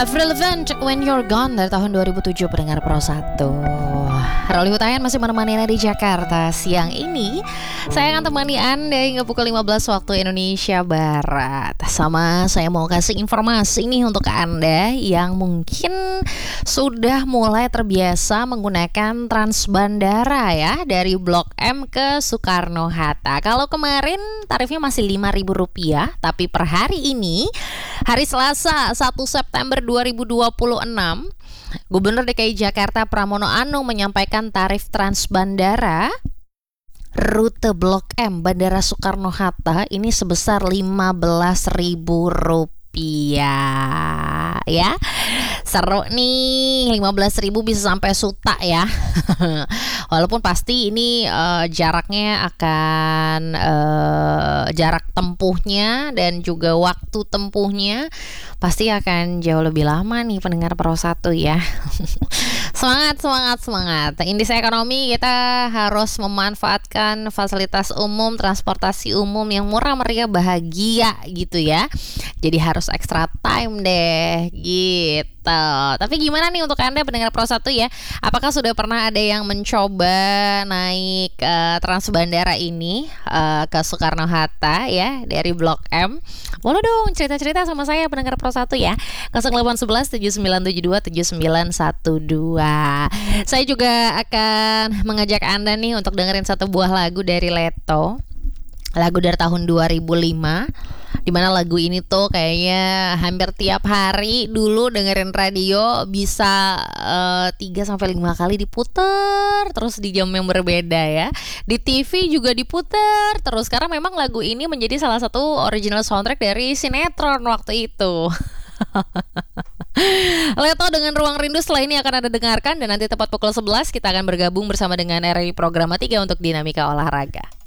Avril Lavigne, When You're Gone dari tahun 2007, pendengar Pro 1. Roli Hutayan masih menemani Anda di Jakarta. Siang ini saya akan temani Anda hingga pukul 15 waktu Indonesia Barat. Sama saya mau kasih informasi nih untuk Anda yang mungkin sudah mulai terbiasa menggunakan Transbandara ya, dari Blok M ke Soekarno-Hatta. Kalau kemarin tarifnya masih Rp5.000, tapi per hari ini, hari Selasa 1 September 2026, Gubernur DKI Jakarta Pramono Anung menyampaikan tarif Transbandara rute Blok M Bandara Soekarno-Hatta ini sebesar Rp15.000 ya. Seru nih, 15.000 bisa sampai Suta ya. Walaupun pasti ini jaraknya akan jarak tempuhnya dan juga waktu tempuhnya pasti akan jauh lebih lama nih pendengar Pro 1 ya. Semangat. Indeks ekonomi, kita harus memanfaatkan fasilitas umum, transportasi umum yang murah meriah, bahagia gitu ya. Jadi harus extra time deh gitu. Tapi gimana nih untuk Anda pendengar Pro 1 ya? Apakah sudah pernah ada yang mencoba naik Transbandara ini ke Soekarno-Hatta ya, dari Blok M? Boleh dong cerita-cerita sama saya pendengar Pro 1 ya. 0811 7972 7912. Saya juga akan mengajak Anda nih untuk dengerin satu buah lagu dari Leto. Lagu dari tahun 2005, dimana lagu ini tuh kayaknya hampir tiap hari dulu dengerin radio bisa 3-5 kali diputer terus di jam yang berbeda ya. Di TV juga diputer terus, karena memang lagu ini menjadi salah satu original soundtrack dari sinetron waktu itu. Leto dengan Ruang Rindu setelah ini akan Anda dengarkan, dan nanti tepat pukul 11 kita akan bergabung bersama dengan RRI Programa 3 untuk Dinamika Olahraga.